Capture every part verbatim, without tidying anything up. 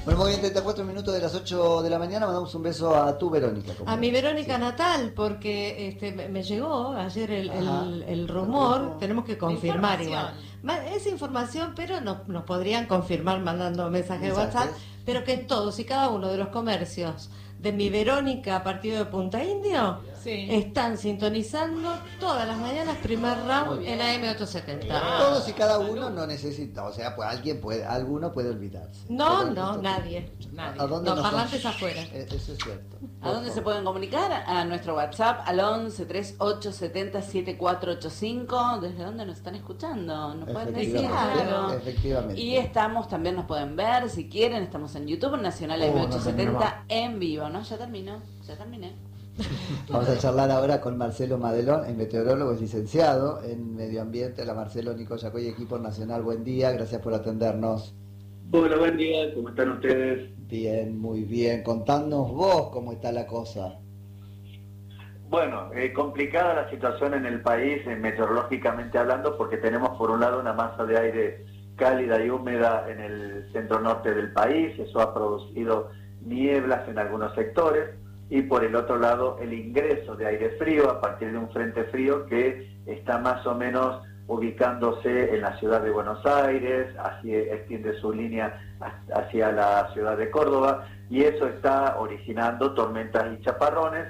Bueno, muy bien, treinta y cuatro minutos de las ocho de la mañana. Mandamos un beso a tu Verónica. A mi Verónica sí. natal, porque este, me llegó ayer el, el, el rumor, tenemos que confirmar igual. Es información, pero nos, nos podrían confirmar mandando mensajes de WhatsApp, pero que todos y cada uno de los comercios de mi Verónica partido de Punta Indio sí. están sintonizando todas las mañanas primer round en A M ochocientos setenta. Ah, todos y cada uno no necesita, o sea, pues alguien puede, alguno puede olvidarse. No, pero, no, nadie. nadie. ¿A dónde no, parlantes afuera. Eso es cierto. ¿A dónde se pueden comunicar? A nuestro WhatsApp al once treinta y ocho setenta setenta y cuatro ochenta y cinco. ¿Desde dónde nos están escuchando? Nos pueden decir algo. Efectivamente. Y estamos, también nos pueden ver, si quieren, estamos en YouTube, Nacional A M ochocientos setenta en vivo, ¿no? Ya terminó, ya terminé. Vamos a charlar ahora con Marcelo Madelón, es meteorólogo, es licenciado en Medio Ambiente. La Marcelo, Nico Yacoy, equipo nacional, buen día, gracias por atendernos. Hola, buen día, ¿cómo están ustedes? Bien, muy bien. Contanos vos cómo está la cosa. Bueno, eh, complicada la situación en el país, eh, meteorológicamente hablando, porque tenemos por un lado una masa de aire cálida y húmeda en el centro norte del país, eso ha producido nieblas en algunos sectores, y por el otro lado el ingreso de aire frío a partir de un frente frío que está más o menos ubicándose en la ciudad de Buenos Aires, así extiende su línea hacia la ciudad de Córdoba, y eso está originando tormentas y chaparrones,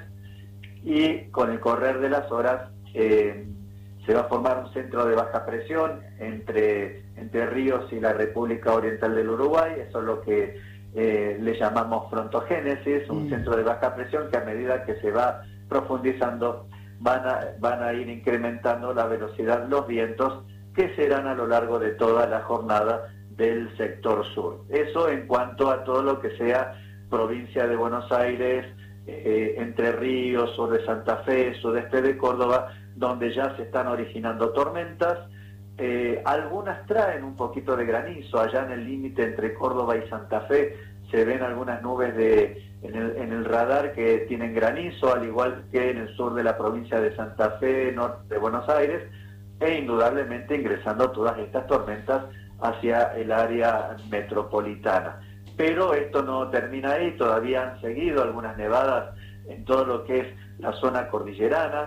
y con el correr de las horas eh, se va a formar un centro de baja presión entre Entre Ríos y la República Oriental del Uruguay. Eso es lo que eh, le llamamos frontogénesis, un mm. centro de baja presión que a medida que se va profundizando van a, van a ir incrementando la velocidad de los vientos, que serán a lo largo de toda la jornada del sector sur. Eso en cuanto a todo lo que sea provincia de Buenos Aires, eh, Entre Ríos, sur de Santa Fe, sudeste de Córdoba, donde ya se están originando tormentas. Eh, algunas traen un poquito de granizo. Allá en el límite entre Córdoba y Santa Fe se ven algunas nubes de, en, el, en el radar que tienen granizo, al igual que en el sur de la provincia de Santa Fe, norte de Buenos Aires, e indudablemente ingresando todas estas tormentas hacia el área metropolitana. Pero esto no termina ahí, todavía han seguido algunas nevadas en todo lo que es la zona cordillerana.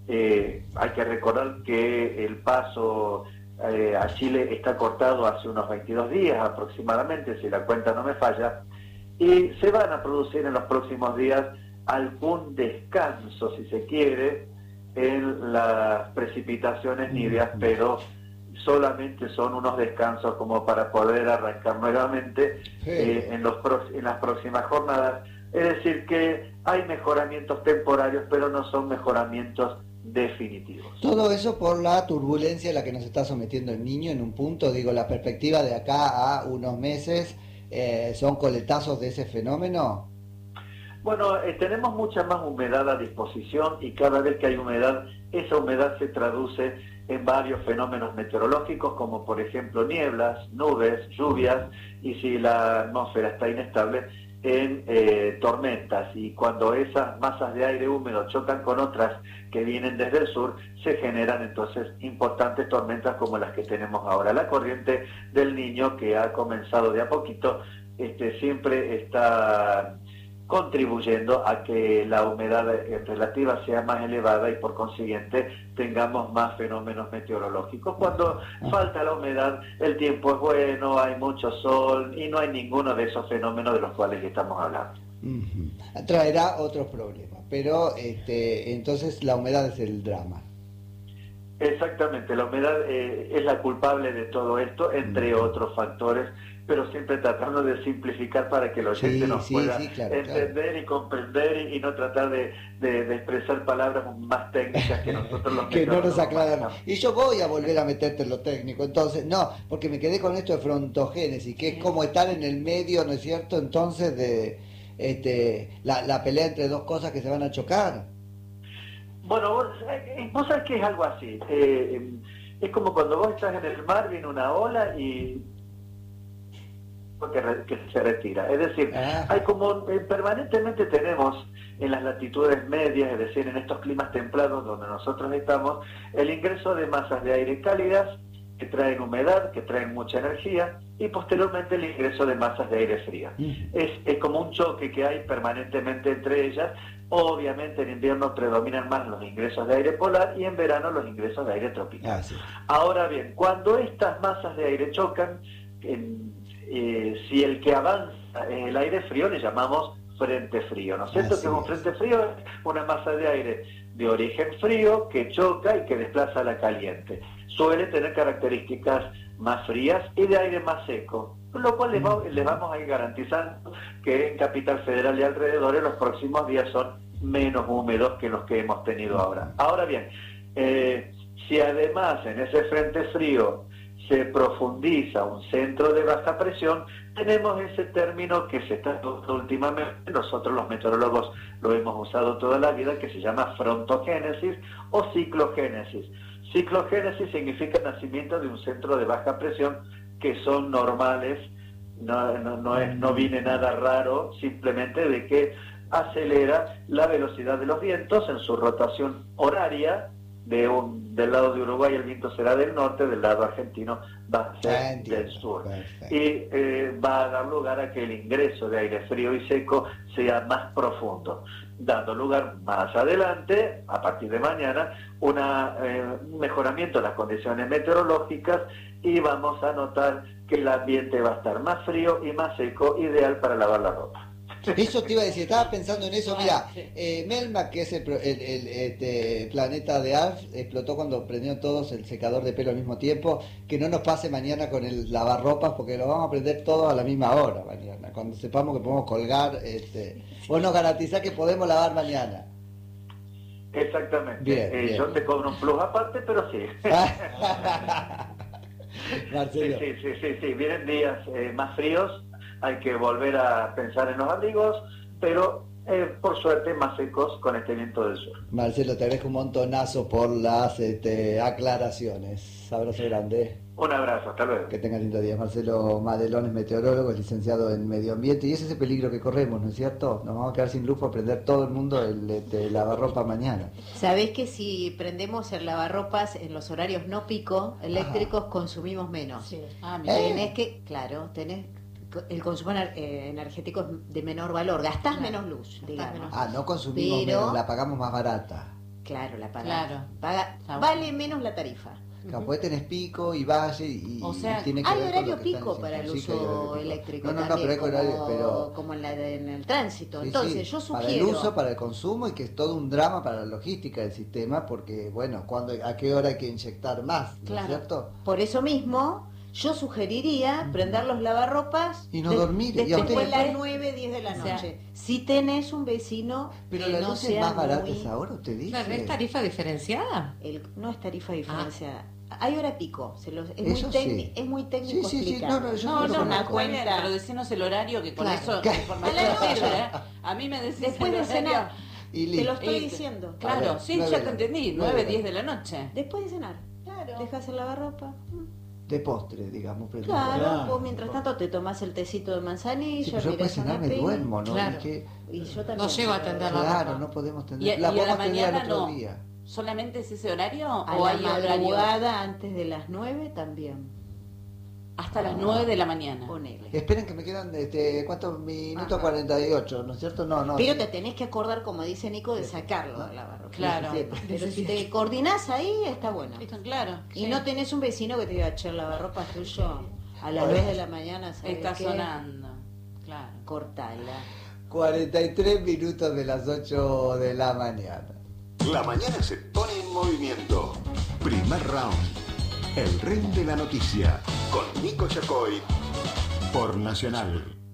Eh, hay que recordar que el paso eh, a Chile está cortado hace unos veintidós días aproximadamente, si la cuenta no me falla, y se van a producir en los próximos días algún descanso, si se quiere, en las precipitaciones níveas, pero solamente son unos descansos como para poder arrancar nuevamente eh, en, los en las próximas jornadas. Es decir, que hay mejoramientos temporarios, pero no son mejoramientos definitivos. Todo eso por la turbulencia a la que nos está sometiendo el Niño en un punto. Digo, la perspectiva de acá a unos meses, eh, ¿son coletazos de ese fenómeno? Bueno, eh, tenemos mucha más humedad a disposición, y cada vez que hay humedad, esa humedad se traduce en varios fenómenos meteorológicos, como por ejemplo nieblas, nubes, lluvias, y si la atmósfera está inestable, en eh, tormentas. Y cuando esas masas de aire húmedo chocan con otras que vienen desde el sur, se generan entonces importantes tormentas como las que tenemos ahora. La corriente del Niño, que ha comenzado de a poquito, este, siempre está contribuyendo a que la humedad relativa sea más elevada y por consiguiente tengamos más fenómenos meteorológicos. Cuando falta la humedad, el tiempo es bueno, hay mucho sol y no hay ninguno de esos fenómenos de los cuales estamos hablando. Uh-huh. Traerá otros problemas, pero este, entonces la humedad es el drama. Exactamente, la humedad eh, es la culpable de todo esto, entre uh-huh. otros factores, pero siempre tratando de simplificar para que el oyente sí, nos sí, pueda sí, claro, entender claro. y comprender, y, y no tratar de, de, de expresar palabras más técnicas que nosotros los que no nos aclaran. Y yo voy a volver a meterte en lo técnico, entonces, no, porque me quedé con esto de frontogénesis, que es como estar en el medio, ¿no es cierto?, entonces de este la, la pelea entre dos cosas que se van a chocar. Bueno, vos, vos sabés que es algo así, eh, es como cuando vos estás en el mar, viene una ola y Que, que se retira, es decir, ah. hay como eh, permanentemente tenemos en las latitudes medias, es decir, en estos climas templados donde nosotros estamos, el ingreso de masas de aire cálidas que traen humedad, que traen mucha energía, y posteriormente el ingreso de masas de aire fría. Uh-huh. Es, es como un choque que hay permanentemente entre ellas. Obviamente en invierno predominan más los ingresos de aire polar y en verano los ingresos de aire tropical. Ah, sí. Ahora bien, cuando estas masas de aire chocan, en, eh, si el que avanza es el aire frío, le llamamos frente frío, ¿no es cierto? Que es un frente frío es una masa de aire de origen frío que choca y que desplaza a la caliente. Suele tener características más frías y de aire más seco, con lo cual les, va, les vamos a ir garantizando que en Capital Federal y alrededor en los próximos días son menos húmedos que los que hemos tenido ahora. Ahora bien, eh, si además en ese frente frío se profundiza un centro de baja presión, tenemos ese término que se está usando últimamente, nosotros los meteorólogos lo hemos usado toda la vida, que se llama frontogénesis o ciclogénesis. Ciclogénesis significa nacimiento de un centro de baja presión, que son normales, no, no, no, es, no viene nada raro, simplemente de que acelera la velocidad de los vientos en su rotación horaria. De un, del lado de Uruguay el viento será del norte, del lado argentino va a ser del sur. Perfecto. Y eh, va a dar lugar a que el ingreso de aire frío y seco sea más profundo, dando lugar más adelante, a partir de mañana, una, eh, un mejoramiento de las condiciones meteorológicas, y vamos a notar que el ambiente va a estar más frío y más seco, ideal para lavar la ropa. Eso te iba a decir, estaba pensando en eso. Mira, eh, Melmac, que es el, el, el este, planeta de Alf, explotó cuando prendieron todos el secador de pelo al mismo tiempo. Que no nos pase mañana con el lavarropas, porque lo vamos a prender todos a la misma hora mañana, cuando sepamos que podemos colgar. Este, vos nos garantizás que podemos lavar mañana. Exactamente. Bien, eh, bien. Yo te cobro un plus aparte, pero sí. Marcelo. Sí, sí, sí, sí, vienen días eh, más fríos. Hay que volver a pensar en los abrigos, pero eh, por suerte más secos con este viento del sur. Marcelo, te agradezco un montonazo por las este, aclaraciones. Abrazo grande. Un abrazo, hasta luego. Que tengas lindo día. Marcelo Madelón es meteorólogo, es licenciado en medio ambiente, y ese es el peligro que corremos, ¿no es cierto? Nos vamos a quedar sin luz por prender todo el mundo el, el lavarropa mañana. ¿Sabés que si prendemos el lavarropas en los horarios no pico eléctricos, ajá, consumimos menos? Sí. Ah, mira. ¿Eh? Tenés que, claro, tenés... el consumo energético es de menor valor, gastás, claro, menos luz, digamos. Menos. Ah, no consumimos pero, menos, la pagamos más barata. Claro, la pagamos. Claro. Paga, vale menos la tarifa. Claro, pues tenés pico y valle y, o sea, y tiene que hay ver horario con pico para el uso eléctrico. No, no, también, no, pero hay como, horario, pero... como en, la de, en el tránsito. Sí, Entonces, sí, yo sugiero... para el uso, para el consumo, y que es todo un drama para la logística del sistema, porque, bueno, cuando, a qué hora hay que inyectar más, ¿no, claro, es cierto? Por eso mismo... yo sugeriría prender los lavarropas y no de, dormir de, y después de las nueve, diez de la noche. O sea, si tenés un vecino pero que la no luz sea es más barata muy... esa hora, usted dice. Claro, ¿es tarifa diferenciada? El, no es tarifa diferenciada. Ah. Hay hora pico, se los, es, muy sí. es muy técnico sí, sí, explicar. Sí, no, no, no, no, una cuenta, pero decinos el horario, que con claro, eso la información sirve, ¿eh? A mí me decís después el de cenar. Y te lo estoy y, diciendo. Claro, ver, sí, ya te entendí, nueve, diez de la noche. Después de cenar. Claro. Dejas el lavarropa. De postre, digamos. Claro, claro, vos mientras tanto te tomás el tecito de manzanilla, sí, pero yo después cenar me duermo, ¿no? Claro. Es que, y yo también. No llego a atender la Claro, ropa. No podemos atender. ¿Y, la y a la mañana el otro no? Día. ¿Solamente es ese horario a o la hay horario? Antes de las nueve también. Hasta las nueve de la mañana. Ponele. Esperen que me quedan, este, ¿cuántos minutos? Ajá. cuarenta y ocho, ¿no es cierto? No, no. Pero sí. te tenés que acordar, como dice Nico, de sacarlo de la barra. Claro. Sí, pero si te coordinás ahí, está bueno. Está claro. Y sí. No tenés un vecino que te diga, che, el lavarropa tuyo a las dos de la mañana, ¿sabes está qué? Sonando. Claro. Cortala. cuarenta y tres minutos de las ocho de la mañana. La mañana se pone en movimiento. Primer round. El ring de la noticia. Con Nico Yacoy. Por Nacional.